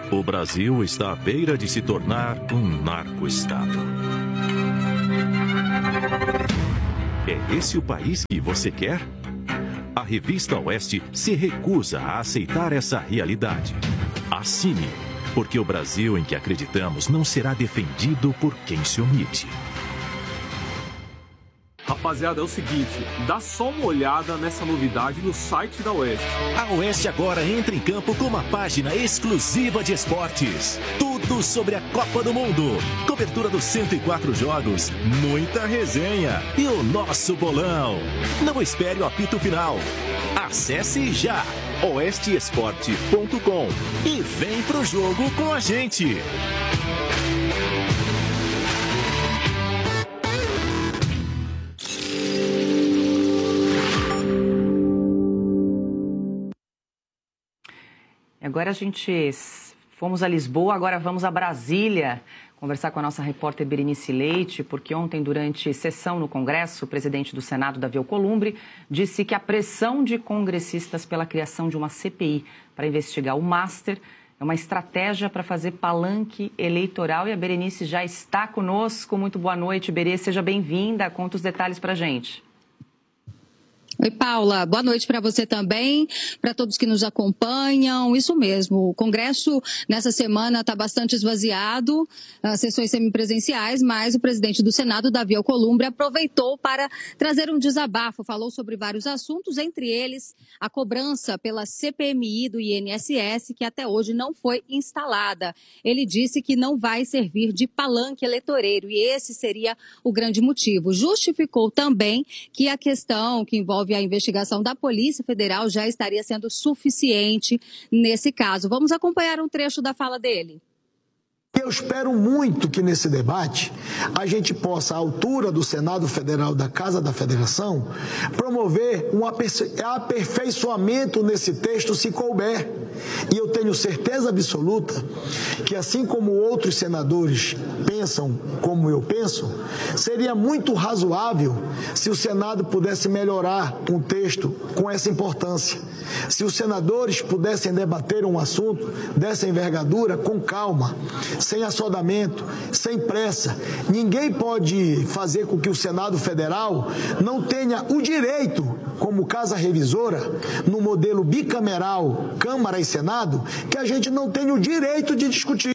O Brasil está à beira de se tornar um narco-estado. É esse o país que você quer? A revista Oeste se recusa a aceitar essa realidade. Assine, porque o Brasil em que acreditamos não será defendido por quem se omite. Rapaziada, é o seguinte, dá só uma olhada nessa novidade no site da Oeste. A Oeste agora entra em campo com uma página exclusiva de esportes. Tudo sobre a Copa do Mundo. Cobertura dos 104 jogos, muita resenha e o nosso bolão. Não espere o apito final. Acesse já oesteesporte.com e vem pro jogo com a gente. Agora fomos a Lisboa, agora vamos a Brasília conversar com a nossa repórter Berenice Leite, porque ontem, durante sessão no Congresso, o presidente do Senado, Davi Alcolumbre, disse que a pressão de congressistas pela criação de uma CPI para investigar o Master é uma estratégia para fazer palanque eleitoral. E a Berenice já está conosco. Muito boa noite, Berê, seja bem-vinda. Conta os detalhes para a gente. Oi, Paula. Boa noite para você também, para todos que nos acompanham. Isso mesmo, o Congresso nessa semana está bastante esvaziado, sessões semipresenciais, mas o presidente do Senado, Davi Alcolumbre, aproveitou para trazer um desabafo. Falou sobre vários assuntos, entre eles a cobrança pela CPMI do INSS, que até hoje não foi instalada. Ele disse que não vai servir de palanque eleitoreiro e esse seria o grande motivo. Justificou também que a questão que envolve a investigação da Polícia Federal já estaria sendo suficiente nesse caso. Vamos acompanhar um trecho da fala dele. Eu espero muito que nesse debate a gente possa, à altura do Senado Federal, da Casa da Federação, promover um aperfeiçoamento nesse texto, se couber. E eu tenho certeza absoluta que, assim como outros senadores pensam como eu penso, seria muito razoável se o Senado pudesse melhorar um texto com essa importância. Se os senadores pudessem debater um assunto dessa envergadura com calma, sem assodamento, sem pressa. Ninguém pode fazer com que o Senado Federal não tenha o direito, como casa revisora, no modelo bicameral, Câmara e Senado, que a gente não tenha o direito de discutir.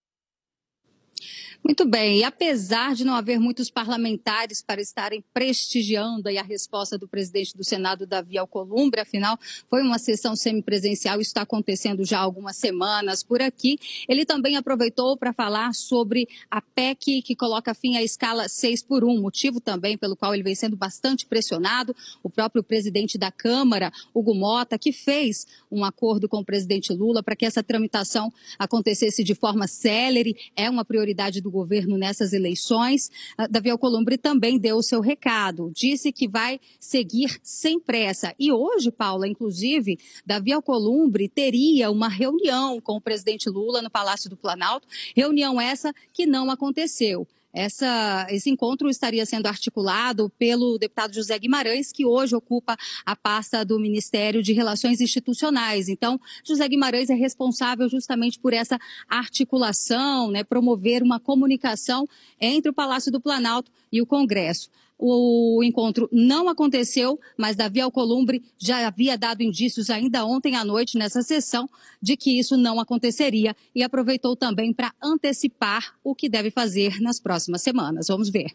Muito bem, e apesar de não haver muitos parlamentares para estarem prestigiando aí a resposta do presidente do Senado, Davi Alcolumbre, afinal, foi uma sessão semipresencial, isso está acontecendo já há algumas semanas por aqui, ele também aproveitou para falar sobre a PEC que coloca fim à escala 6x1, motivo também pelo qual ele vem sendo bastante pressionado, o próprio presidente da Câmara, Hugo Mota, que fez um acordo com o presidente Lula para que essa tramitação acontecesse de forma célere, é uma prioridade do governo nessas eleições. Davi Alcolumbre também deu o seu recado, disse que vai seguir sem pressa. E hoje, Paula, inclusive, Davi Alcolumbre teria uma reunião com o presidente Lula no Palácio do Planalto, reunião essa que não aconteceu. Esse encontro estaria sendo articulado pelo deputado José Guimarães, que hoje ocupa a pasta do Ministério de Relações Institucionais. Então, José Guimarães é responsável justamente por essa articulação, promover uma comunicação entre o Palácio do Planalto e o Congresso. O encontro não aconteceu, mas Davi Alcolumbre já havia dado indícios ainda ontem à noite nessa sessão de que isso não aconteceria e aproveitou também para antecipar o que deve fazer nas próximas semanas. Vamos ver.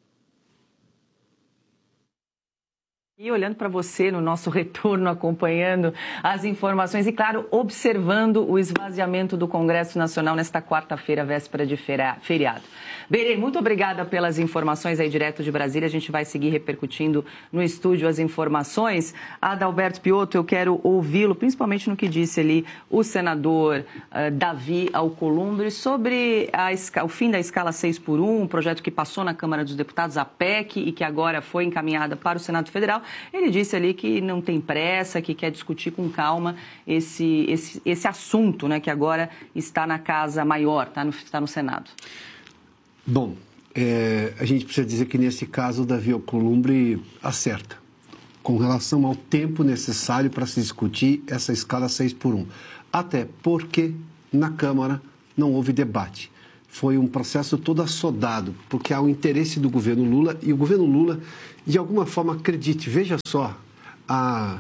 E olhando para você no nosso retorno, acompanhando as informações e, claro, observando o esvaziamento do Congresso Nacional nesta quarta-feira, véspera de feriado. Berê, muito obrigada pelas informações aí direto de Brasília. A gente vai seguir repercutindo no estúdio as informações. Adalberto Piotto, eu quero ouvi-lo, principalmente no que disse ali o senador Davi Alcolumbre sobre o fim da escala 6x1, um projeto que passou na Câmara dos Deputados, a PEC, e que agora foi encaminhada para o Senado Federal. Ele disse ali que não tem pressa, que quer discutir com calma esse assunto, que agora está na Casa Maior, está no Senado. Bom, a gente precisa dizer que nesse caso o Davi Alcolumbre acerta com relação ao tempo necessário para se discutir essa escala 6x1. Até porque na Câmara não houve debate. Foi um processo todo assodado, porque há o interesse do governo Lula, e o governo Lula, de alguma forma, acredite, veja só a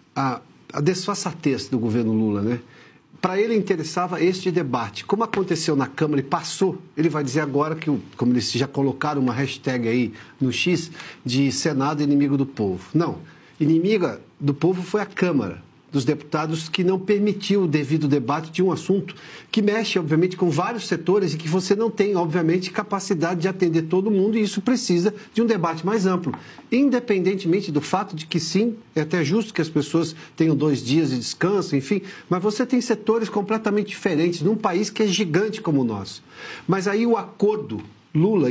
desfaçatez do governo Lula, né? Para ele interessava este debate. Como aconteceu na Câmara e passou, ele vai dizer agora que, como eles já colocaram uma hashtag aí no X, de Senado inimigo do povo. Não, inimiga do povo foi a Câmara dos Deputados, que não permitiu o devido debate de um assunto que mexe, obviamente, com vários setores e que você não tem, obviamente, capacidade de atender todo mundo, e isso precisa de um debate mais amplo. Independentemente do fato de que, sim, é até justo que as pessoas tenham 2 dias de descanso, enfim, mas você tem setores completamente diferentes num país que é gigante como o nosso. Mas aí o acordo Lula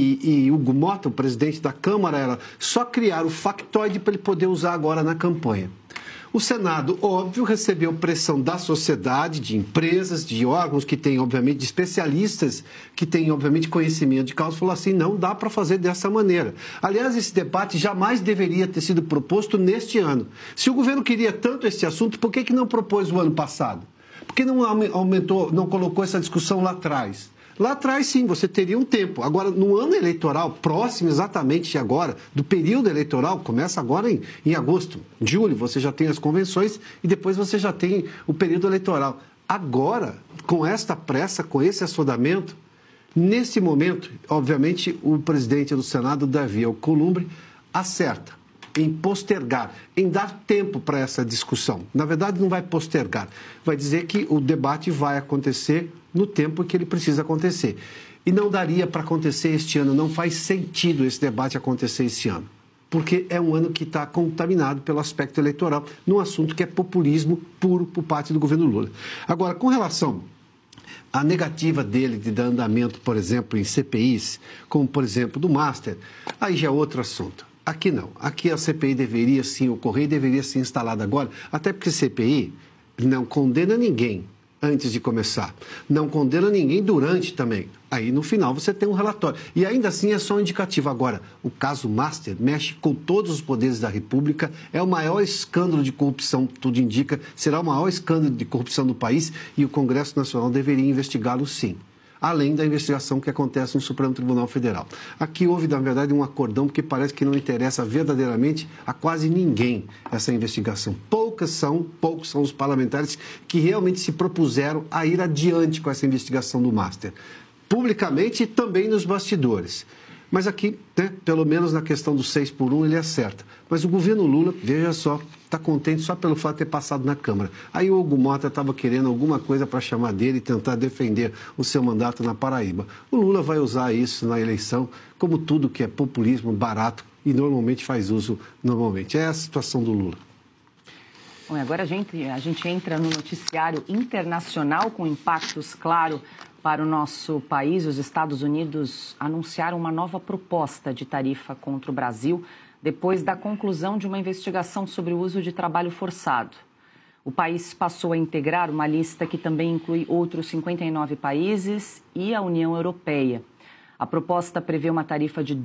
e Hugo Mota, o presidente da Câmara, era só criar o factoide para ele poder usar agora na campanha. O Senado, óbvio, recebeu pressão da sociedade, de empresas, de órgãos que têm, obviamente, de especialistas que têm, obviamente, conhecimento de causa, falou assim, não dá para fazer dessa maneira. Aliás, esse debate jamais deveria ter sido proposto neste ano. Se o governo queria tanto esse assunto, por que não propôs o ano passado? Por que não aumentou, não colocou essa discussão lá atrás? Lá atrás, sim, você teria um tempo. Agora, no ano eleitoral, próximo exatamente agora, do período eleitoral, começa agora em agosto, julho, você já tem as convenções e depois você já tem o período eleitoral. Agora, com esta pressa, com esse assodamento, nesse momento, obviamente, o presidente do Senado, Davi Alcolumbre, acerta em postergar, em dar tempo para essa discussão. Na verdade, não vai postergar, vai dizer que o debate vai acontecer no tempo que ele precisa acontecer. E não daria para acontecer este ano, não faz sentido esse debate acontecer este ano, porque é um ano que está contaminado pelo aspecto eleitoral, num assunto que é populismo puro por parte do governo Lula. Agora, com relação à negativa dele de dar andamento, por exemplo, em CPIs, como, por exemplo, do Master, aí já é outro assunto. Aqui não. Aqui a CPI deveria sim ocorrer e deveria ser instalada agora, até porque CPI não condena ninguém antes de começar, não condena ninguém durante também. Aí no final você tem um relatório. E ainda assim é só um indicativo. Agora, o caso Master mexe com todos os poderes da República, é o maior escândalo de corrupção, tudo indica, será o maior escândalo de corrupção do país e o Congresso Nacional deveria investigá-lo sim, além da investigação que acontece no Supremo Tribunal Federal. Aqui houve, na verdade, um acordão, porque parece que não interessa verdadeiramente a quase ninguém essa investigação. Poucos são os parlamentares que realmente se propuseram a ir adiante com essa investigação do Master, publicamente e também nos bastidores. Mas aqui, né, pelo menos na questão do 6x1, ele acerta. Mas o governo Lula, veja só, está contente só pelo fato de ter passado na Câmara. Aí o Hugo Mota estava querendo alguma coisa para chamar dele e tentar defender o seu mandato na Paraíba. O Lula vai usar isso na eleição, como tudo que é populismo barato e normalmente faz uso normalmente. É a situação do Lula. Bom, agora a gente entra no noticiário internacional com impactos, claro, para o nosso país. Os Estados Unidos anunciaram uma nova proposta de tarifa contra o Brasil depois da conclusão de uma investigação sobre o uso de trabalho forçado. O país passou a integrar uma lista que também inclui outros 59 países e a União Europeia. A proposta prevê uma tarifa de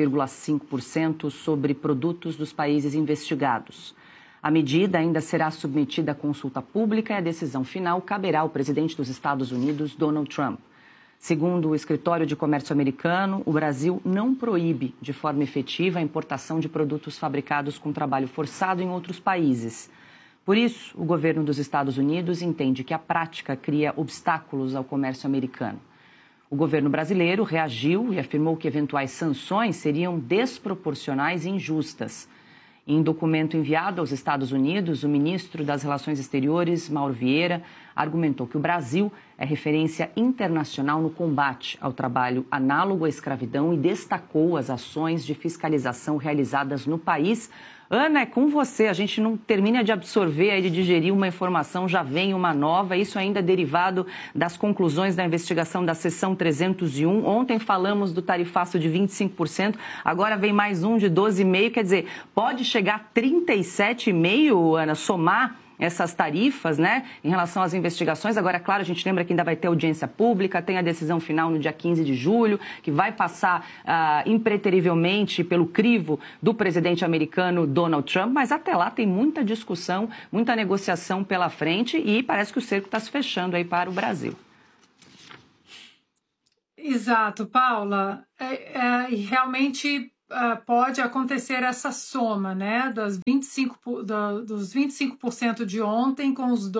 12,5% sobre produtos dos países investigados. A medida ainda será submetida à consulta pública e a decisão final caberá ao presidente dos Estados Unidos, Donald Trump. Segundo o Escritório de Comércio americano, o Brasil não proíbe de forma efetiva a importação de produtos fabricados com trabalho forçado em outros países. Por isso, o governo dos Estados Unidos entende que a prática cria obstáculos ao comércio americano. O governo brasileiro reagiu e afirmou que eventuais sanções seriam desproporcionais e injustas. Em documento enviado aos Estados Unidos, o ministro das Relações Exteriores, Mauro Vieira, argumentou que o Brasil é referência internacional no combate ao trabalho análogo à escravidão e destacou as ações de fiscalização realizadas no país. Ana, é com você. A gente não termina de absorver, de digerir uma informação, já vem uma nova. Isso ainda é derivado das conclusões da investigação da seção 301. Ontem falamos do tarifaço de 25%, agora vem mais um de 12,5%. Quer dizer, pode chegar a 37,5%, Ana, somar essas tarifas, né, em relação às investigações. Agora, claro, a gente lembra que ainda vai ter audiência pública, tem a decisão final no dia 15 de julho, que vai passar impreterivelmente pelo crivo do presidente americano Donald Trump, mas até lá tem muita discussão, muita negociação pela frente e parece que o cerco está se fechando aí para o Brasil. Exato, Paula. Realmente pode acontecer essa soma, né, dos 25% de ontem com os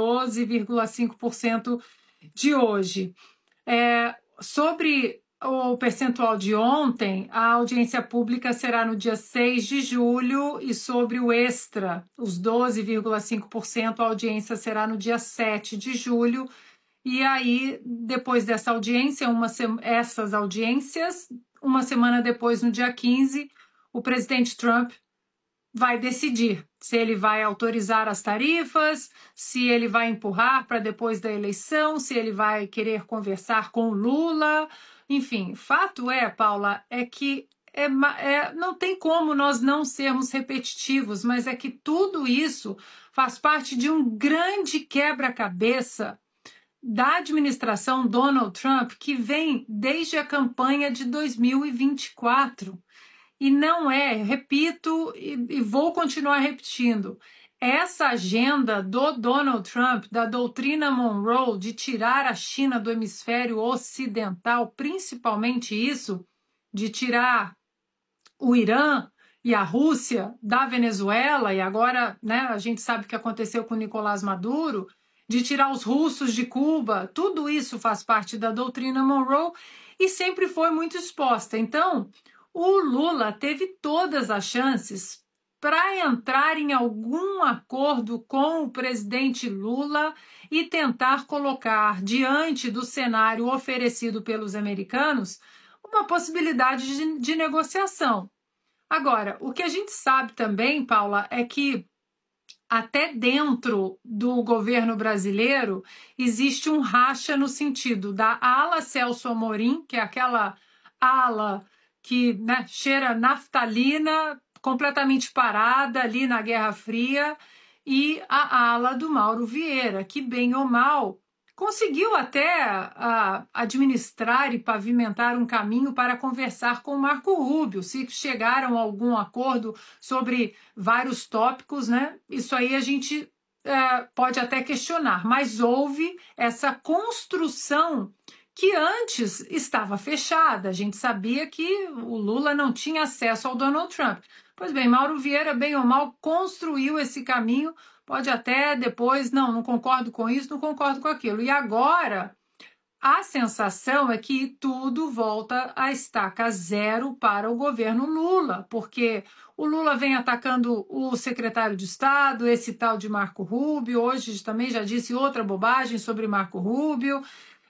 12,5% de hoje. Sobre o percentual de ontem, a audiência pública será no dia 6 de julho e sobre o extra, os 12,5%, a audiência será no dia 7 de julho. E aí, depois dessa audiência, essas audiências, uma semana depois, no dia 15, o presidente Trump vai decidir se ele vai autorizar as tarifas, se ele vai empurrar para depois da eleição, se ele vai querer conversar com o Lula. Enfim, fato é, Paula, é que não tem como nós não sermos repetitivos, mas é que tudo isso faz parte de um grande quebra-cabeça da administração Donald Trump, que vem desde a campanha de 2024. E não repito e vou continuar repetindo, essa agenda do Donald Trump, da doutrina Monroe, de tirar a China do hemisfério ocidental, principalmente isso, de tirar o Irã e a Rússia da Venezuela, e agora, né, a gente sabe o que aconteceu com Nicolás Maduro, de tirar os russos de Cuba, tudo isso faz parte da doutrina Monroe e sempre foi muito exposta. Então, o Lula teve todas as chances para entrar em algum acordo com o presidente Lula e tentar colocar diante do cenário oferecido pelos americanos uma possibilidade de negociação. Agora, o que a gente sabe também, Paula, é que até dentro do governo brasileiro existe um racha no sentido da ala Celso Amorim, que é aquela ala que, né, cheira naftalina, completamente parada ali na Guerra Fria, e a ala do Mauro Vieira, que bem ou mal conseguiu até administrar e pavimentar um caminho para conversar com o Marco Rubio, se chegaram a algum acordo sobre vários tópicos, né? Isso aí a gente pode até questionar, mas houve essa construção que antes estava fechada. A gente sabia que o Lula não tinha acesso ao Donald Trump. Pois bem, Mauro Vieira, bem ou mal, construiu esse caminho. Pode até depois, não concordo com isso, não concordo com aquilo. E agora, a sensação é que tudo volta a estaca zero para o governo Lula, porque o Lula vem atacando o secretário de Estado, esse tal de Marco Rubio, hoje também já disse outra bobagem sobre Marco Rubio.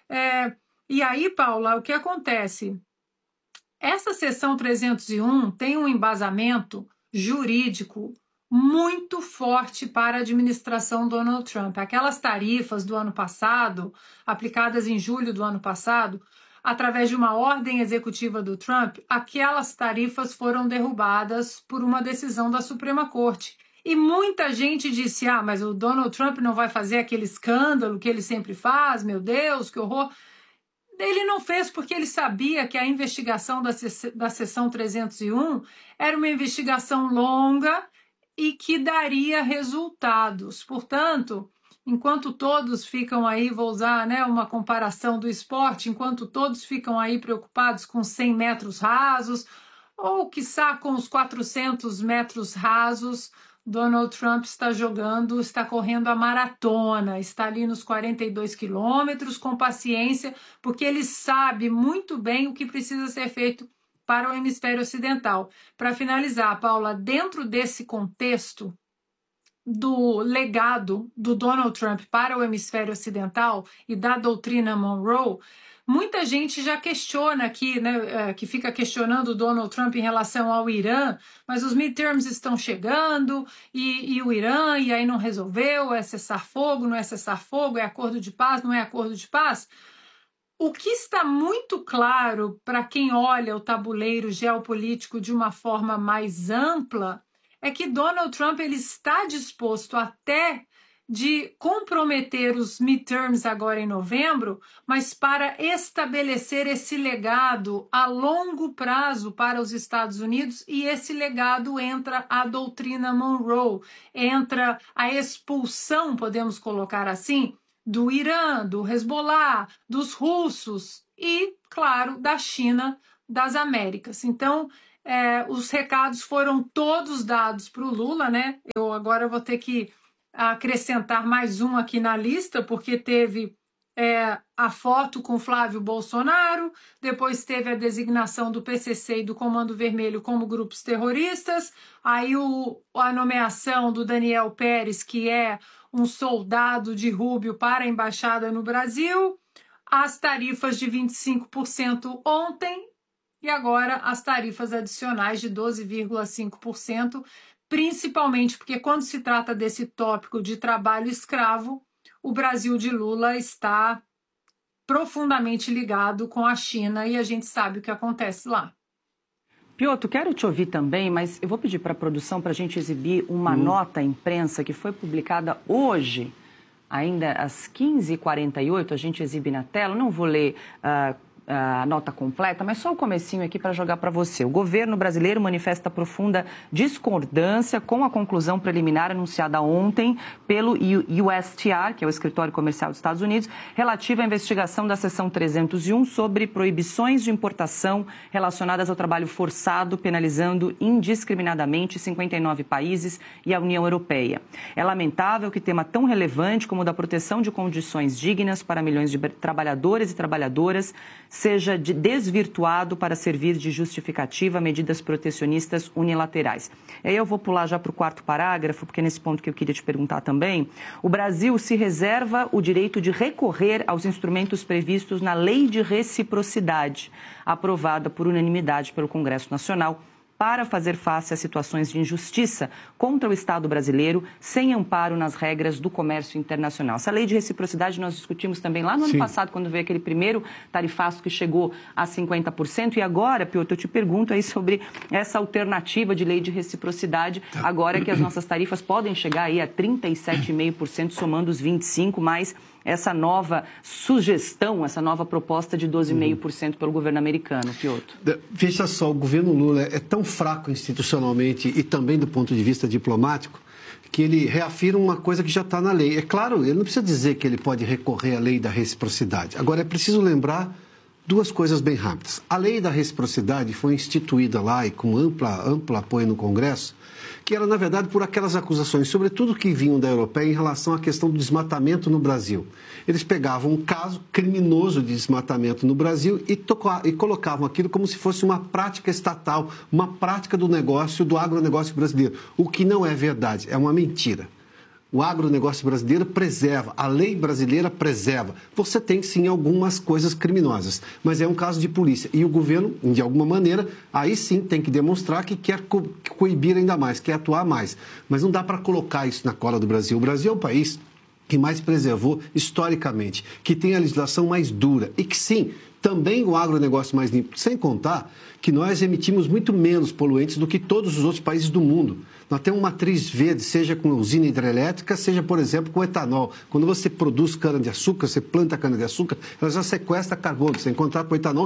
E aí, Paula, o que acontece? Essa seção 301 tem um embasamento jurídico muito forte para a administração Donald Trump. Aquelas tarifas do ano passado, aplicadas em julho do ano passado, através de uma ordem executiva do Trump, aquelas tarifas foram derrubadas por uma decisão da Suprema Corte. E muita gente disse, mas o Donald Trump não vai fazer aquele escândalo que ele sempre faz, meu Deus, que horror. Ele não fez porque ele sabia que a investigação da seção 301 era uma investigação longa e que daria resultados. Portanto, enquanto todos ficam aí, vou usar, né, uma comparação do esporte, enquanto todos ficam aí preocupados com 100 metros rasos, ou quiçá com os 400 metros rasos, Donald Trump está correndo a maratona, está ali nos 42 quilômetros, com paciência, porque ele sabe muito bem o que precisa ser feito para o hemisfério ocidental. Para finalizar, Paula, dentro desse contexto do legado do Donald Trump para o hemisfério ocidental e da doutrina Monroe, muita gente já questiona aqui, né, que fica questionando o Donald Trump em relação ao Irã, mas os midterms estão chegando e o Irã, e aí não resolveu, é cessar fogo, não é cessar fogo, é acordo de paz, não é acordo de paz. O que está muito claro para quem olha o tabuleiro geopolítico de uma forma mais ampla é que Donald Trump ele está disposto até de comprometer os midterms agora em novembro, mas para estabelecer esse legado a longo prazo para os Estados Unidos, e esse legado entra a doutrina Monroe, entra a expulsão, podemos colocar assim, do Irã, do Hezbollah, dos russos e, claro, da China, das Américas. Então, os recados foram todos dados para o Lula, né? Eu agora vou ter que acrescentar mais um aqui na lista, porque teve a foto com Flávio Bolsonaro, depois teve a designação do PCC e do Comando Vermelho como grupos terroristas, aí a nomeação do Daniel Pérez, que é um soldado de Rubio para a embaixada no Brasil, as tarifas de 25% ontem e agora as tarifas adicionais de 12,5%, principalmente porque quando se trata desse tópico de trabalho escravo, o Brasil de Lula está profundamente ligado com a China e a gente sabe o que acontece lá. Piotr, quero te ouvir também, mas eu vou pedir para a produção para a gente exibir uma nota à imprensa que foi publicada hoje, ainda às 15h48, a gente exibe na tela, não vou ler a nota completa, mas só o comecinho aqui para jogar para você. O governo brasileiro manifesta profunda discordância com a conclusão preliminar anunciada ontem pelo USTR, que é o Escritório Comercial dos Estados Unidos, relativa à investigação da seção 301 sobre proibições de importação relacionadas ao trabalho forçado, penalizando indiscriminadamente 59 países e a União Europeia. É lamentável que tema tão relevante como o da proteção de condições dignas para milhões de trabalhadores e trabalhadoras seja desvirtuado para servir de justificativa a medidas protecionistas unilaterais. E aí eu vou pular já para o quarto parágrafo, porque é nesse ponto que eu queria te perguntar também. O Brasil se reserva o direito de recorrer aos instrumentos previstos na Lei de Reciprocidade, aprovada por unanimidade pelo Congresso Nacional, para fazer face a situações de injustiça contra o Estado brasileiro, sem amparo nas regras do comércio internacional. Essa lei de reciprocidade nós discutimos também lá no ano passado, quando veio aquele primeiro tarifaço que chegou a 50%. E agora, Piotr, eu te pergunto aí sobre essa alternativa de lei de reciprocidade, agora que as nossas tarifas podem chegar aí a 37,5%, somando os 25%, mais essa nova sugestão, essa nova proposta de 12,5% pelo governo americano, Piotr. Veja só, o governo Lula é tão fraco institucionalmente e também do ponto de vista diplomático que ele reafirma uma coisa que já está na lei. É claro, ele não precisa dizer que ele pode recorrer à lei da reciprocidade. Agora, é preciso lembrar duas coisas bem rápidas. A lei da reciprocidade foi instituída lá e com amplo apoio no Congresso, que era, na verdade, por aquelas acusações, sobretudo que vinham da europeia, em relação à questão do desmatamento no Brasil. Eles pegavam um caso criminoso de desmatamento no Brasil e colocavam aquilo como se fosse uma prática estatal, uma prática do negócio, do agronegócio brasileiro, o que não é verdade, é uma mentira. O agronegócio brasileiro preserva, a lei brasileira preserva. Você tem, sim, algumas coisas criminosas, mas é um caso de polícia. E o governo, de alguma maneira, aí sim tem que demonstrar que quer coibir ainda mais, quer atuar mais. Mas não dá para colocar isso na cola do Brasil. O Brasil é o país que mais preservou historicamente, que tem a legislação mais dura e que, sim, também o agronegócio mais limpo. Sem contar que nós emitimos muito menos poluentes do que todos os outros países do mundo. Nós temos uma matriz verde, seja com usina hidrelétrica, seja, por exemplo, com etanol. Quando você produz cana-de-açúcar, você planta cana-de-açúcar, ela já sequestra carbono. Você encontrar com etanol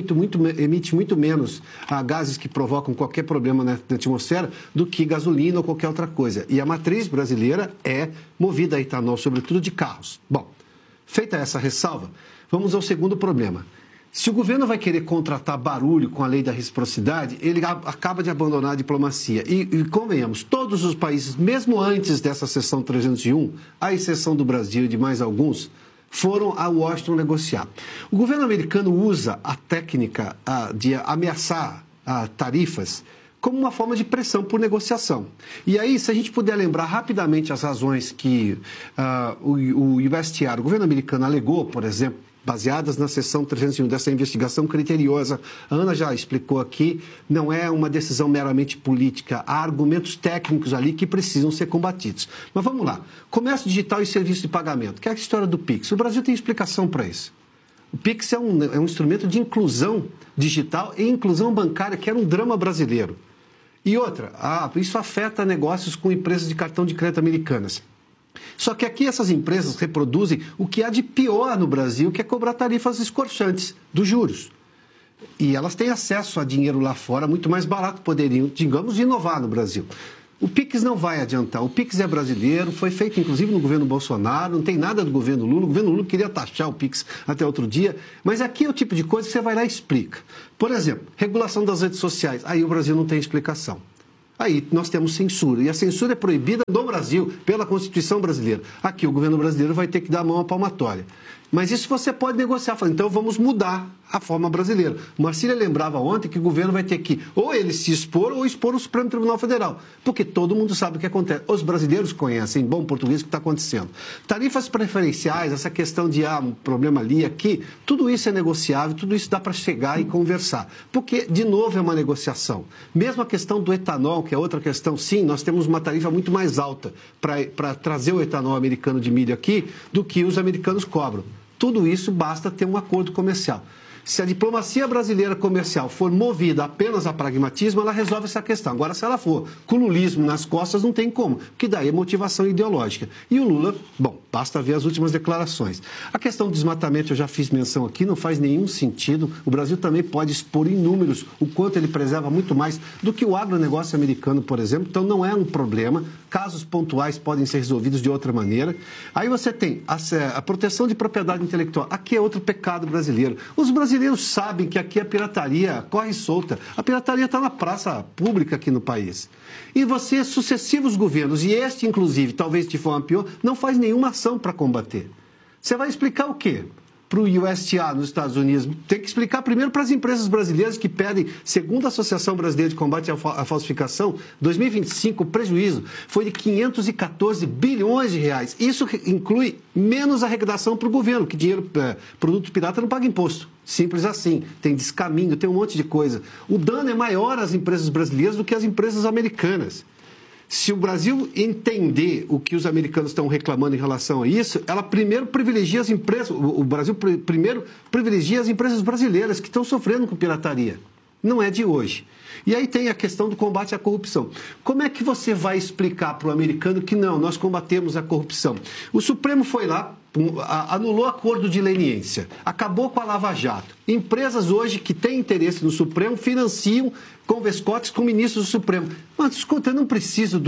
emite muito menos gases que provocam qualquer problema na atmosfera do que gasolina ou qualquer outra coisa. E a matriz brasileira é movida a etanol, sobretudo de carros. Bom, feita essa ressalva, vamos ao segundo problema. Se o governo vai querer contratar barulho com a lei da reciprocidade, ele acaba de abandonar a diplomacia. E convenhamos, todos os países, mesmo antes dessa seção 301, à exceção do Brasil e de mais alguns, foram a Washington negociar. O governo americano usa a técnica de ameaçar tarifas como uma forma de pressão por negociação. E aí, se a gente puder lembrar rapidamente as razões que o USTR, o governo americano, alegou, por exemplo, baseadas na seção 301 dessa investigação criteriosa. A Ana já explicou aqui, não é uma decisão meramente política, há argumentos técnicos ali que precisam ser combatidos. Mas vamos lá, comércio digital e serviço de pagamento, que é a história do Pix. O Brasil tem explicação para isso. O Pix é um instrumento de inclusão digital e inclusão bancária, que era um drama brasileiro. E outra, isso afeta negócios com empresas de cartão de crédito americanas. Só que aqui essas empresas reproduzem o que há de pior no Brasil, que é cobrar tarifas escorchantes dos juros. E elas têm acesso a dinheiro lá fora muito mais barato, poderiam, digamos, inovar no Brasil. O Pix não vai adiantar. O Pix é brasileiro, foi feito inclusive no governo Bolsonaro, não tem nada do governo Lula. O governo Lula queria taxar o Pix até outro dia, mas aqui é o tipo de coisa que você vai lá e explica. Por exemplo, regulação das redes sociais. Aí o Brasil não tem explicação. Aí nós temos censura, e a censura é proibida no Brasil, pela Constituição brasileira. Aqui o governo brasileiro vai ter que dar a mão à palmatória. Mas isso você pode negociar, falando, então vamos mudar a forma brasileira. O Marcília lembrava ontem que o governo vai ter que ou ele se expor ou expor o Supremo Tribunal Federal, porque todo mundo sabe o que acontece. Os brasileiros conhecem, em bom português, o que está acontecendo. Tarifas preferenciais, essa questão de um problema ali, aqui, tudo isso é negociável, tudo isso dá para chegar e conversar. Porque, de novo, é uma negociação. Mesmo a questão do etanol, que é outra questão, sim, nós temos uma tarifa muito mais alta para trazer o etanol americano de milho aqui do que os americanos cobram. Tudo isso basta ter um acordo comercial. Se a diplomacia brasileira comercial for movida apenas a pragmatismo, ela resolve essa questão. Agora, se ela for com lulismo nas costas, não tem como, porque daí é motivação ideológica. E o Lula, bom, basta ver as últimas declarações. A questão do desmatamento, eu já fiz menção aqui, não faz nenhum sentido. O Brasil também pode expor em números o quanto ele preserva muito mais do que o agronegócio americano, por exemplo. Então, não é um problema. Casos pontuais podem ser resolvidos de outra maneira. Aí você tem a proteção de propriedade intelectual. Aqui é outro pecado brasileiro. Os brasileiros sabem que aqui a pirataria corre solta. A pirataria está na praça pública aqui no país. E você, sucessivos governos, e este inclusive, talvez de forma pior, não faz nenhuma ação para combater. Você vai explicar o quê? Para o USTA nos Estados Unidos, tem que explicar primeiro para as empresas brasileiras que pedem, segundo a Associação Brasileira de Combate à Falsificação, 2025 o prejuízo foi de 514 bilhões de reais. Isso inclui menos arrecadação para o governo, que produto pirata não paga imposto. Simples assim, tem descaminho, tem um monte de coisa. O dano é maior às empresas brasileiras do que às empresas americanas. Se o Brasil entender o que os americanos estão reclamando em relação a isso, ela primeiro privilegia as empresas, o Brasil primeiro privilegia as empresas brasileiras que estão sofrendo com pirataria. Não é de hoje. E aí tem a questão do combate à corrupção. Como é que você vai explicar para o americano que não, nós combatemos a corrupção? O Supremo foi lá, anulou o acordo de leniência, acabou com a Lava Jato. Empresas hoje que têm interesse no Supremo financiam convescotes com ministros do Supremo. Mas, escuta, eu não preciso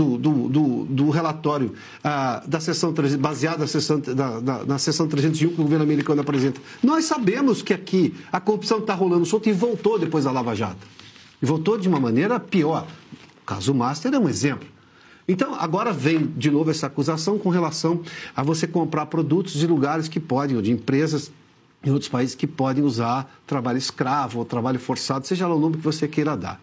do relatório da sessão, baseado na sessão 301 que o governo americano apresenta. Nós sabemos que aqui a corrupção está rolando solta e voltou depois da Lava Jato. E voltou de uma maneira pior. O caso Master é um exemplo. Então, agora vem de novo essa acusação com relação a você comprar produtos de lugares que podem, ou de empresas em outros países que podem usar trabalho escravo ou trabalho forçado, seja lá o nome que você queira dar.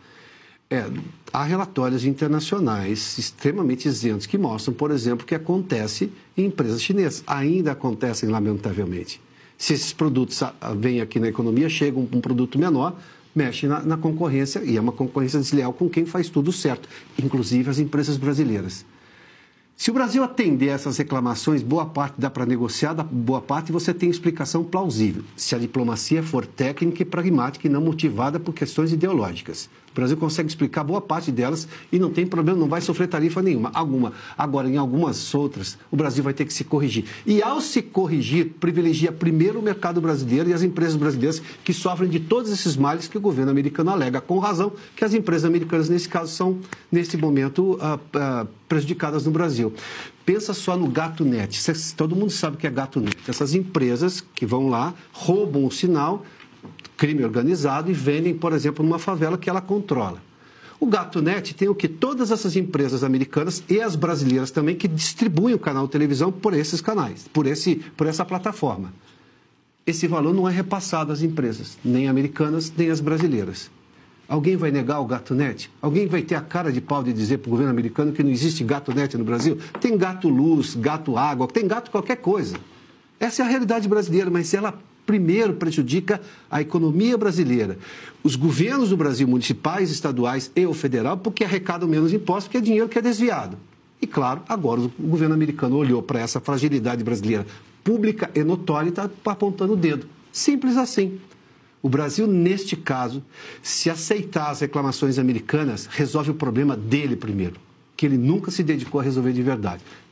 Há relatórios internacionais extremamente isentos que mostram, por exemplo, o que acontece em empresas chinesas. Ainda acontecem, lamentavelmente. Se esses produtos vêm aqui na economia, chegam com um produto menor, mexe na concorrência, e é uma concorrência desleal com quem faz tudo certo, inclusive as empresas brasileiras. Se o Brasil atender essas reclamações, boa parte dá para negociar, boa parte você tem explicação plausível, se a diplomacia for técnica e pragmática e não motivada por questões ideológicas. O Brasil consegue explicar boa parte delas e não tem problema, não vai sofrer tarifa alguma. Agora, em algumas outras, o Brasil vai ter que se corrigir. E ao se corrigir, privilegia primeiro o mercado brasileiro e as empresas brasileiras que sofrem de todos esses males que o governo americano alega, com razão, que as empresas americanas, nesse caso, são, nesse momento, prejudicadas no Brasil. Pensa só no GatoNet. Todo mundo sabe o que é GatoNet. Essas empresas que vão lá, roubam o sinal, crime organizado, e vendem, por exemplo, numa favela que ela controla. O GatoNet tem o que todas essas empresas americanas e as brasileiras também que distribuem o canal de televisão por esses canais, por essa plataforma. Esse valor não é repassado às empresas, nem americanas, nem às brasileiras. Alguém vai negar o GatoNet? Alguém vai ter a cara de pau de dizer para o governo americano que não existe GatoNet no Brasil? Tem gato luz, gato água, tem gato qualquer coisa. Essa é a realidade brasileira, mas ela primeiro prejudica a economia brasileira. Os governos do Brasil, municipais, estaduais e o federal, porque arrecadam menos impostos, porque é dinheiro que é desviado. E, claro, agora o governo americano olhou para essa fragilidade brasileira pública e notória e está apontando o dedo. Simples assim. O Brasil, neste caso, se aceitar as reclamações americanas, resolve o problema dele primeiro, que ele nunca se dedicou a resolver de verdade.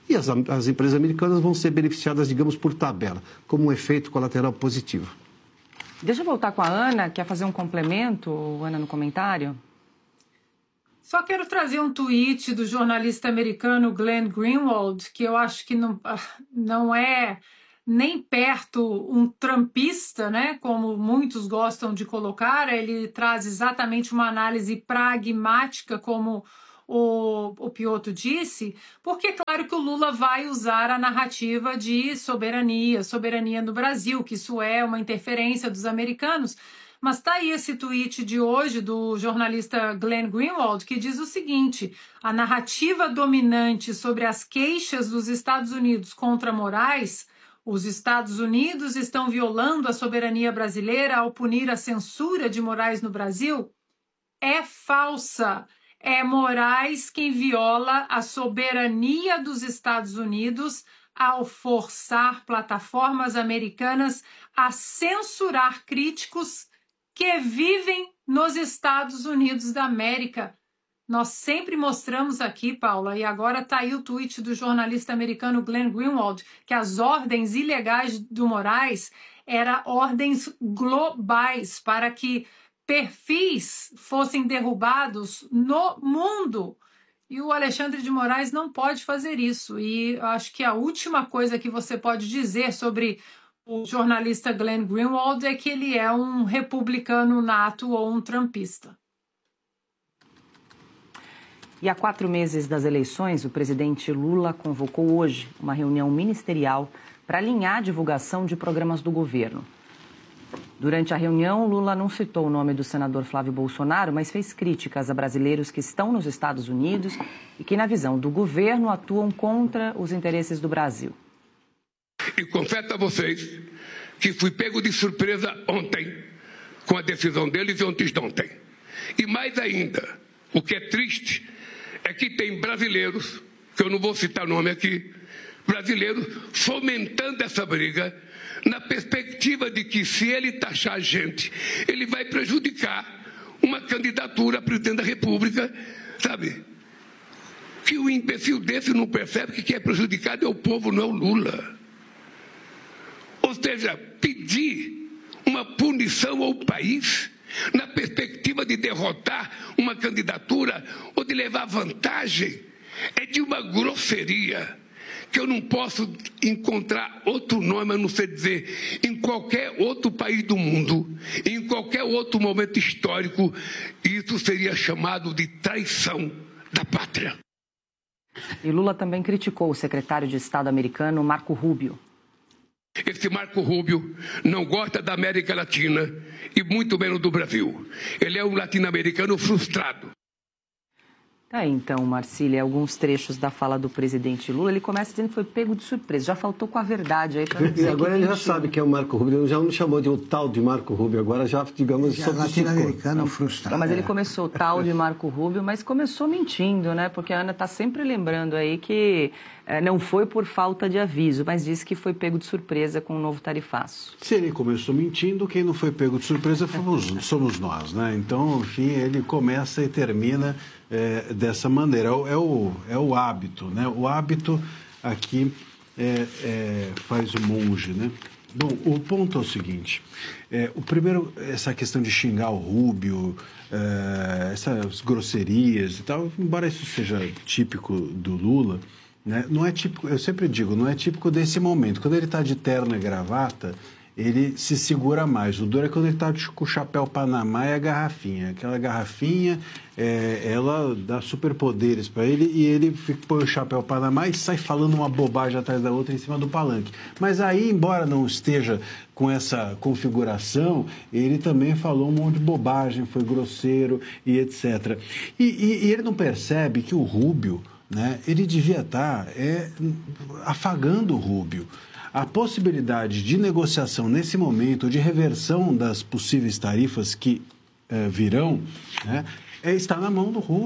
e as empresas americanas vão ser beneficiadas, digamos, por tabela, como um efeito colateral positivo. Deixa eu voltar com a Ana. Quer fazer um complemento, Ana, no comentário? Só quero trazer um tweet do jornalista americano Glenn Greenwald, que eu acho que não é nem perto um trumpista, né, como muitos gostam de colocar. Ele traz exatamente uma análise pragmática, como o Piotr disse, porque é claro que o Lula vai usar a narrativa de soberania no Brasil, que isso é uma interferência dos americanos. Mas está aí esse tweet de hoje do jornalista Glenn Greenwald, que diz o seguinte: a narrativa dominante sobre as queixas dos Estados Unidos contra Moraes, os Estados Unidos estão violando a soberania brasileira ao punir a censura de Moraes no Brasil, é falsa. É Moraes quem viola a soberania dos Estados Unidos ao forçar plataformas americanas a censurar críticos que vivem nos Estados Unidos da América. Nós sempre mostramos aqui, Paula, e agora está aí o tweet do jornalista americano Glenn Greenwald, que as ordens ilegais do Moraes eram ordens globais para que perfis fossem derrubados no mundo. E o Alexandre de Moraes não pode fazer isso. E acho que a última coisa que você pode dizer sobre o jornalista Glenn Greenwald é que ele é um republicano nato ou um trumpista. E há 4 meses das eleições, o presidente Lula convocou hoje uma reunião ministerial para alinhar a divulgação de programas do governo. Durante a reunião, Lula não citou o nome do senador Flávio Bolsonaro, mas fez críticas a brasileiros que estão nos Estados Unidos e que, na visão do governo, atuam contra os interesses do Brasil. E confesso a vocês que fui pego de surpresa ontem com a decisão deles e antes de ontem. E mais ainda, o que é triste é que tem brasileiros, que eu não vou citar nome aqui, brasileiros fomentando essa briga na perspectiva de que, se ele taxar a gente, ele vai prejudicar uma candidatura a presidente da República, sabe? Que o imbecil desse não percebe que quem é prejudicado é o povo, não é o Lula. Ou seja, pedir uma punição ao país na perspectiva de derrotar uma candidatura ou de levar vantagem é de uma grosseria que eu não posso encontrar outro nome a não ser dizer, em qualquer outro país do mundo, em qualquer outro momento histórico, isso seria chamado de traição da pátria. E Lula também criticou o secretário de Estado americano, Marco Rubio. Esse Marco Rubio não gosta da América Latina e muito menos do Brasil. Ele é um latino-americano frustrado. Então, Marcília, alguns trechos da fala do presidente Lula, ele começa dizendo que foi pego de surpresa, já faltou com a verdade aí para não dizer. E agora ele já sabe que é o Marco Rubio, já não chamou de o tal de Marco Rubio, agora já, digamos, já latino-americano frustrado. Mas ele começou o tal de Marco Rubio, mas começou mentindo, né? Porque a Ana está sempre lembrando aí que não foi por falta de aviso, mas disse que foi pego de surpresa com o novo tarifaço. Se ele começou mentindo, quem não foi pego de surpresa somos nós, né? Então, enfim, ele começa e termina dessa maneira. É o hábito, né? O hábito aqui faz o monge, né? Bom, o ponto é o seguinte, o primeiro, essa questão de xingar o Rubio, essas grosserias e tal, embora isso seja típico do Lula, né, não é típico, eu sempre digo, não é típico desse momento. Quando ele está de terno e gravata, ele se segura mais. O duro é quando ele está com o chapéu Panamá e a garrafinha. Aquela garrafinha, ela dá superpoderes para ele e ele põe o chapéu Panamá e sai falando uma bobagem atrás da outra em cima do palanque. Mas aí, embora não esteja com essa configuração, ele também falou um monte de bobagem, foi grosseiro e etc. E ele não percebe que o Rubio, né, ele devia estar afagando o Rubio. A possibilidade de negociação nesse momento, de reversão das possíveis tarifas que virão, né, está na mão do Rubio.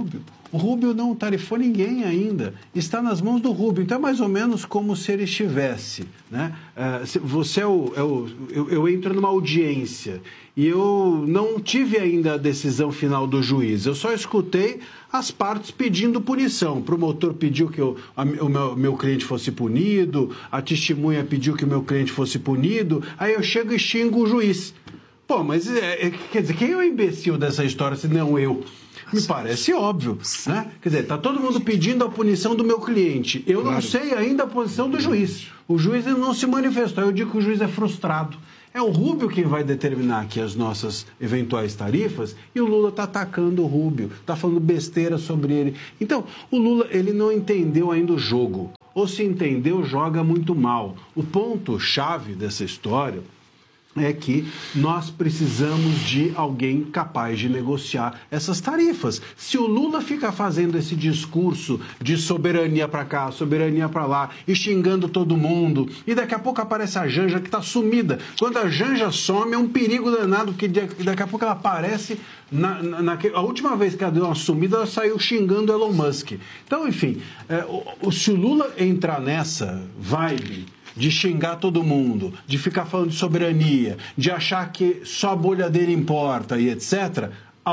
O Rubio não tarifou ninguém ainda. Está nas mãos do Rubio. Então é mais ou menos como se ele estivesse, né? Você eu entro numa audiência e eu não tive ainda a decisão final do juiz. Eu só escutei as partes pedindo punição. O promotor pediu que o meu cliente fosse punido, a testemunha pediu que o meu cliente fosse punido, aí eu chego e xingo o juiz. Pô, mas quer dizer, quem é o imbecil dessa história se não eu? Me parece óbvio, né? Quer dizer, está todo mundo pedindo a punição do meu cliente. Eu não sei ainda a posição do juiz. O juiz ele não se manifestou. Eu digo que o juiz é frustrado. É o Rubio quem vai determinar aqui as nossas eventuais tarifas e o Lula está atacando o Rubio, está falando besteira sobre ele. Então, o Lula ele não entendeu ainda o jogo. Ou se entendeu, joga muito mal. O ponto-chave dessa história é que nós precisamos de alguém capaz de negociar essas tarifas. Se o Lula fica fazendo esse discurso de soberania para cá, soberania para lá, e xingando todo mundo, e daqui a pouco aparece a Janja que está sumida. Quando a Janja some é um perigo danado, porque daqui a pouco ela aparece... A última vez que ela deu uma sumida, ela saiu xingando Elon Musk. Então, enfim, se o Lula entrar nessa vibe de xingar todo mundo, de ficar falando de soberania, de achar que só a bolha dele importa e etc.,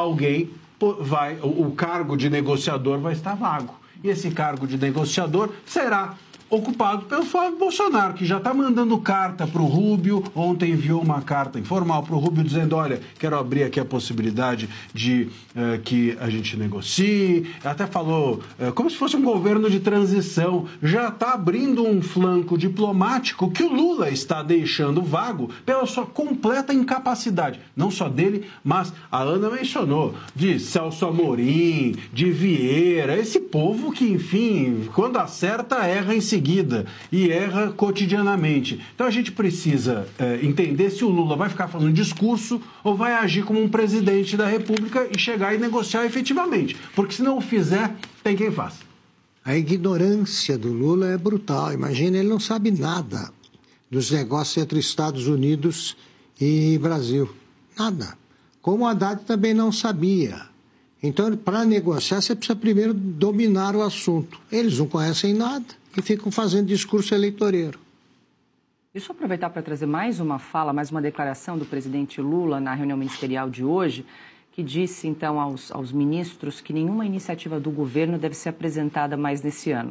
o cargo de negociador vai estar vago. E esse cargo de negociador será ocupado pelo Flávio Bolsonaro, que já está mandando carta para o Rubio. Ontem enviou uma carta informal para o Rubio dizendo, olha, quero abrir aqui a possibilidade de que a gente negocie. Até falou como se fosse um governo de transição. Já está abrindo um flanco diplomático que o Lula está deixando vago pela sua completa incapacidade. Não só dele, mas a Ana mencionou, de Celso Amorim, de Vieira, esse povo que, enfim, quando acerta, erra em seguida e erra cotidianamente. Então a gente precisa entender se o Lula vai ficar fazendo discurso ou vai agir como um presidente da República e chegar e negociar efetivamente. Porque se não o fizer, tem quem faça. A ignorância do Lula é brutal. Imagina, ele não sabe nada dos negócios entre Estados Unidos e Brasil. Nada. Como o Haddad também não sabia. Então, para negociar, você precisa primeiro dominar o assunto. Eles não conhecem nada e ficam fazendo discurso eleitoreiro. Deixa eu aproveitar para trazer mais uma fala, mais uma declaração do presidente Lula na reunião ministerial de hoje, que disse, então, aos ministros que nenhuma iniciativa do governo deve ser apresentada mais nesse ano.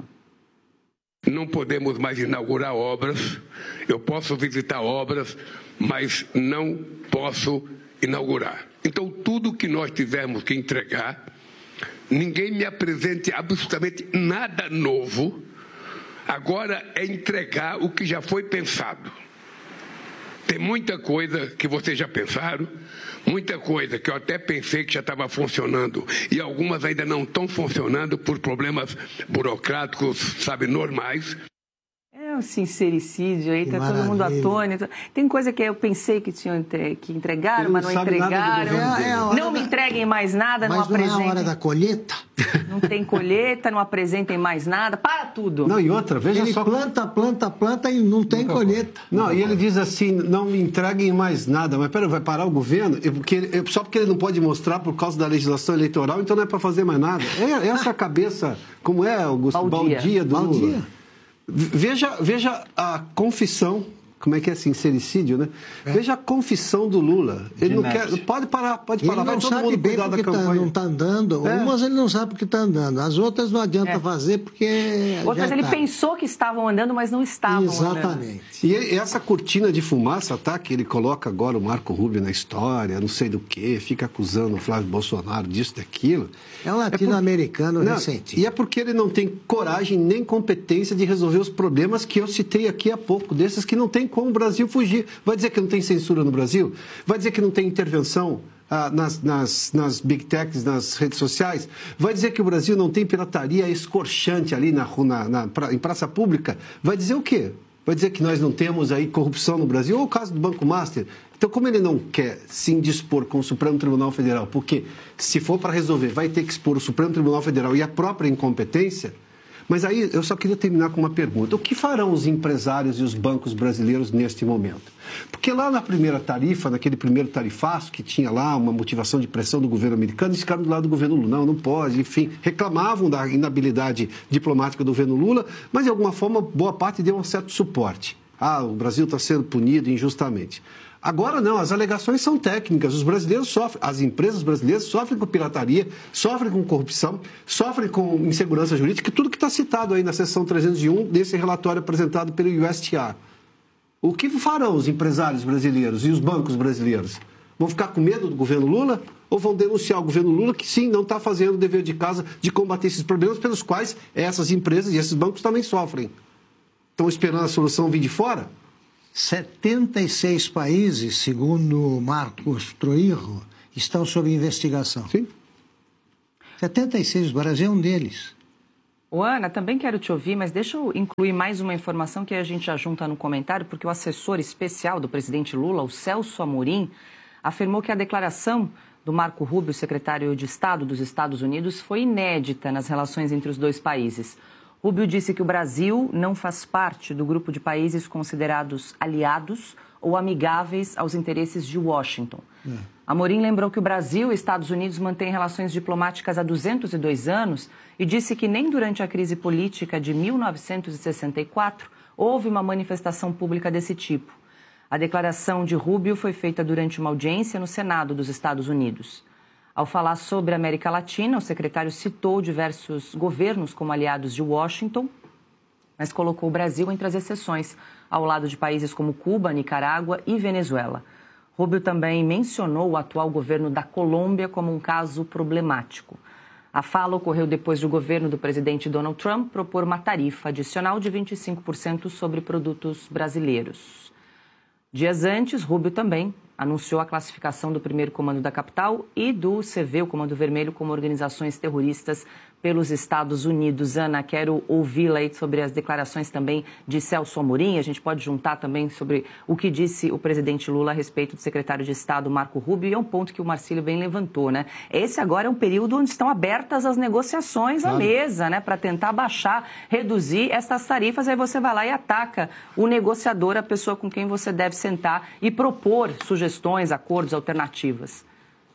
Não podemos mais inaugurar obras. Eu posso visitar obras, mas não posso inaugurar. Então, tudo que nós tivermos que entregar, ninguém me apresente absolutamente nada novo. Agora é entregar o que já foi pensado. Tem muita coisa que vocês já pensaram, muita coisa que eu até pensei que já estava funcionando e algumas ainda não estão funcionando por problemas burocráticos, sabe, normais. É o sincericídio aí, tá todo mundo atônito. Tem coisa que eu pensei que tinham que entregar, mas não entregaram. Não me entreguem mais nada, não apresentem. Mas não é a hora da colheita? Não tem colheita, não apresentem mais nada, para tudo. Não, e outra, veja ele só... planta e não tem colheita. Não, e ele diz assim, não me entreguem mais nada. Mas pera, vai parar o governo? Só porque ele não pode mostrar por causa da legislação eleitoral, então não é para fazer mais nada. Essa cabeça, como é, Augusto? Baldia do Lula. Veja a confissão, como é que é, sincericídio, né? Veja a confissão do Lula. Ele não quer, pode parar, vai todo mundo cuidar da campanha. Não está andando, umas ele não sabe porque está andando, as outras não adianta fazer porque... Outras ele pensou que estavam andando, mas não estavam andando. Exatamente. E essa cortina de fumaça, tá? Que ele coloca agora o Marco Rubio na história, não sei do que, fica acusando o Flávio Bolsonaro disso, daquilo. É um latino-americano recente. E é porque ele não tem coragem nem competência de resolver os problemas que eu citei aqui há pouco, desses que não tem como o Brasil fugir. Vai dizer que não tem censura no Brasil? Vai dizer que não tem intervenção nas big techs, nas redes sociais? Vai dizer que o Brasil não tem pirataria escorchante ali em praça pública? Vai dizer o quê? Vai dizer que nós não temos aí corrupção no Brasil? Ou o caso do Banco Master? Então, como ele não quer se indispor com o Supremo Tribunal Federal, porque se for para resolver, vai ter que expor o Supremo Tribunal Federal e a própria incompetência, Mas aí eu só queria terminar com uma pergunta. O que farão os empresários e os bancos brasileiros neste momento? Porque lá na primeira tarifa, naquele primeiro tarifaço, que tinha lá uma motivação de pressão do governo americano, eles ficaram do lado do governo Lula. Não pode, enfim, reclamavam da inabilidade diplomática do governo Lula, mas de alguma forma boa parte deu um certo suporte. O Brasil está sendo punido injustamente. Agora não, as alegações são técnicas, os brasileiros sofrem, as empresas brasileiras sofrem com pirataria, sofrem com corrupção, sofrem com insegurança jurídica, tudo que está citado aí na seção 301 desse relatório apresentado pelo USTR. O que farão os empresários brasileiros e os bancos brasileiros? Vão ficar com medo do governo Lula ou vão denunciar o governo Lula que sim, não está fazendo o dever de casa de combater esses problemas pelos quais essas empresas e esses bancos também sofrem? Estão esperando a solução vir de fora? 76 países, segundo Marcos Troirro, estão sob investigação. Sim. 76, o Brasil é um deles. Ana, também quero te ouvir, mas deixa eu incluir mais uma informação que a gente já junta no comentário, porque o assessor especial do presidente Lula, o Celso Amorim, afirmou que a declaração do Marco Rubio, secretário de Estado dos Estados Unidos, foi inédita nas relações entre os dois países. Rubio disse que o Brasil não faz parte do grupo de países considerados aliados ou amigáveis aos interesses de Washington. Amorim lembrou que o Brasil e Estados Unidos mantêm relações diplomáticas há 202 anos e disse que nem durante a crise política de 1964 houve uma manifestação pública desse tipo. A declaração de Rubio foi feita durante uma audiência no Senado dos Estados Unidos. Ao falar sobre a América Latina, o secretário citou diversos governos como aliados de Washington, mas colocou o Brasil entre as exceções, ao lado de países como Cuba, Nicarágua e Venezuela. Rubio também mencionou o atual governo da Colômbia como um caso problemático. A fala ocorreu depois do governo do presidente Donald Trump propor uma tarifa adicional de 25% sobre produtos brasileiros. Dias antes, Rubio também anunciou a classificação do primeiro comando da capital e do CV, o Comando Vermelho, como organizações terroristas pelos Estados Unidos. Ana, quero ouvi-la aí sobre as declarações também de Celso Amorim. A gente pode juntar também sobre o que disse o presidente Lula a respeito do secretário de Estado, Marco Rubio, e é um ponto que o Marcílio bem levantou, né? Esse agora é um período onde estão abertas as negociações à mesa, né? Para tentar baixar, reduzir essas tarifas. Aí você vai lá e ataca o negociador, a pessoa com quem você deve sentar e propor sugestões, acordos, alternativas.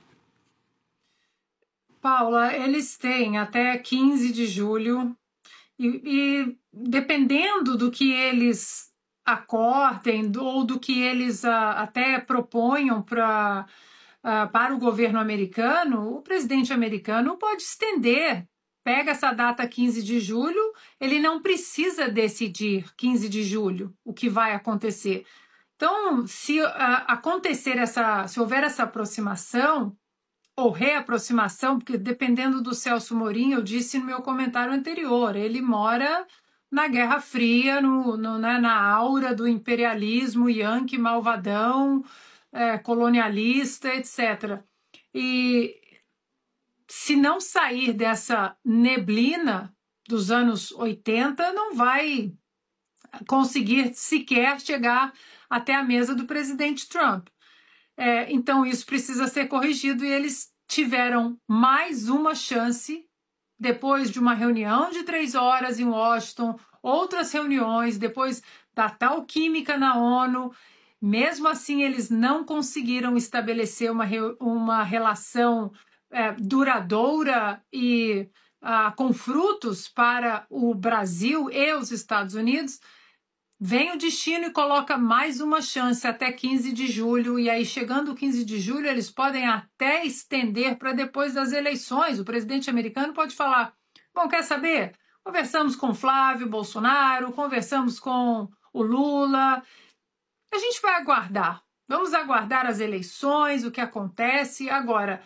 Paula, eles têm até 15 de julho e dependendo do que eles acordem ou do que eles até proponham para o governo americano, o presidente americano pode estender. Pega essa data 15 de julho, ele não precisa decidir 15 de julho o que vai acontecer. Então, se houver essa aproximação, ou reaproximação, porque dependendo do Celso Amorim, eu disse no meu comentário anterior, ele mora na Guerra Fria, na aura do imperialismo yankee, malvadão, colonialista, etc. E se não sair dessa neblina dos anos 80, não vai conseguir sequer chegar até a mesa do presidente Trump. Então, isso precisa ser corrigido e eles tiveram mais uma chance, depois de uma reunião de 3 horas em Washington, outras reuniões, depois da tal química na ONU. Mesmo assim, eles não conseguiram estabelecer uma relação duradoura e com frutos para o Brasil e os Estados Unidos. Vem o destino e coloca mais uma chance até 15 de julho, e aí chegando o 15 de julho eles podem até estender para depois das eleições. O presidente americano pode falar, bom, quer saber? Conversamos com Flávio Bolsonaro, conversamos com o Lula, a gente vai aguardar, vamos aguardar as eleições, o que acontece. Agora,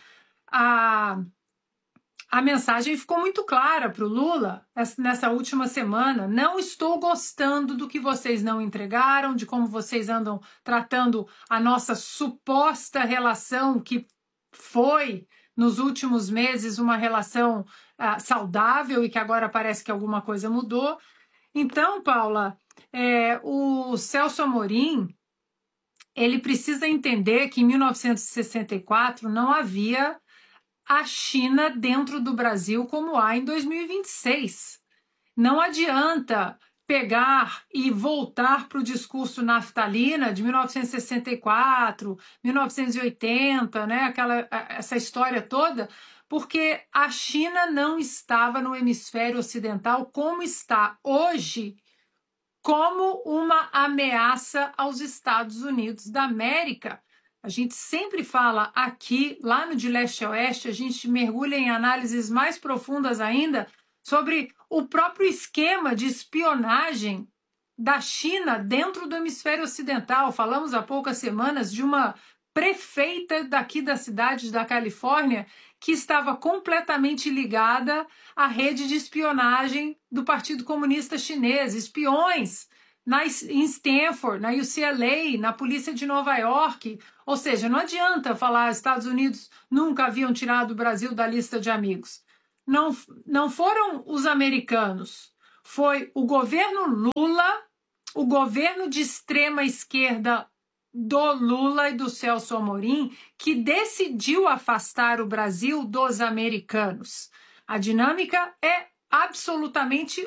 a mensagem ficou muito clara para o Lula nessa última semana. Não estou gostando do que vocês não entregaram, de como vocês andam tratando a nossa suposta relação, que foi, nos últimos meses, uma relação saudável e que agora parece que alguma coisa mudou. Então, Paula, o Celso Amorim, ele precisa entender que em 1964 não havia a China dentro do Brasil como há em 2026. Não adianta pegar e voltar para o discurso naftalina de 1964, 1980, né? Essa história toda, porque a China não estava no hemisfério ocidental como está hoje, como uma ameaça aos Estados Unidos da América. A gente sempre fala aqui, lá no De Leste a Oeste, a gente mergulha em análises mais profundas ainda sobre o próprio esquema de espionagem da China dentro do hemisfério ocidental. Falamos há poucas semanas de uma prefeita daqui da cidade da Califórnia que estava completamente ligada à rede de espionagem do Partido Comunista Chinês, espiões em Stanford, na UCLA, na polícia de Nova York. Ou seja, não adianta falar que Estados Unidos nunca haviam tirado o Brasil da lista de amigos. Não foram os americanos, foi o governo Lula, o governo de extrema esquerda do Lula e do Celso Amorim, que decidiu afastar o Brasil dos americanos. A dinâmica é absolutamente